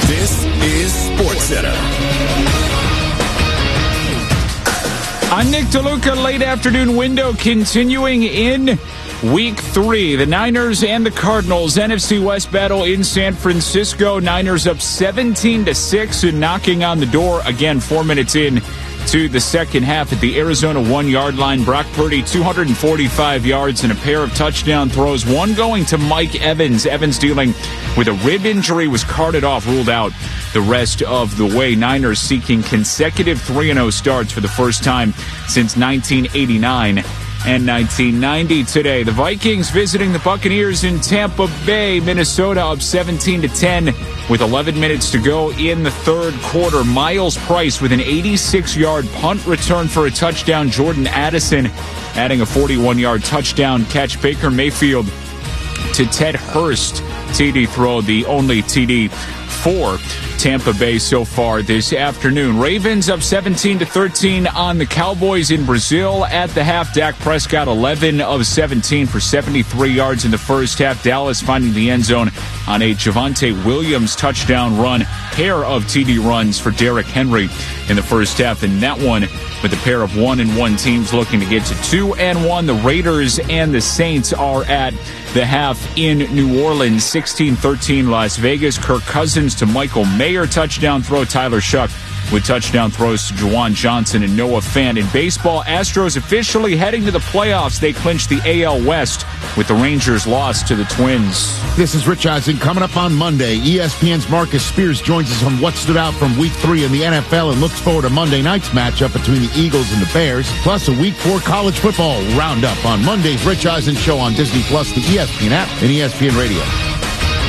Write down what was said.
This is SportsCenter. I'm Nick DeLuca. Late afternoon window continuing in Week 3. The Niners and the Cardinals NFC West battle in San Francisco. Niners up 17-6 and knocking on the door again 4 minutes in to the second half at the Arizona 1-yard line. Brock Purdy, 245 yards and a pair of touchdown throws, one going to Mike Evans. Evans dealing with a rib injury, was carted off, ruled out the rest of the way. Niners seeking consecutive 3-0 starts for the first time since 1989 and 1990 today. The Vikings visiting the Buccaneers in Tampa Bay. Minnesota up 17-10 with 11 minutes to go in the third quarter. Miles Price with an 86-yard punt return for a touchdown. Jordan Addison adding a 41-yard touchdown catch. Baker Mayfield to Ted Hurst TD throw, the only TD for Tampa Bay so far this afternoon. Ravens up 17-13 on the Cowboys in Brazil at the half. Dak Prescott 11 of 17 for 73 yards in the first half. Dallas finding the end zone on a Javonte Williams touchdown run. Pair of TD runs for Derrick Henry in the first half. In that one, with a pair of 1-1 teams looking to get to 2-1. The Raiders and the Saints are at the half in New Orleans. 16-13 Las Vegas. Kirk Cousins to Michael Mayer touchdown throw. Tyler Shuck with touchdown throws to Juwan Johnson and Noah Fant. In baseball, Astros officially heading to the playoffs. They clinched the AL West with the Rangers' loss to the Twins. This is Rich Eisen. Coming up on Monday, ESPN's Marcus Spears joins us on what stood out from Week 3 in the NFL and looks forward to Monday night's matchup between the Eagles and the Bears, plus a Week 4 college football roundup on Monday's Rich Eisen Show on Disney+, the ESPN app, and ESPN Radio.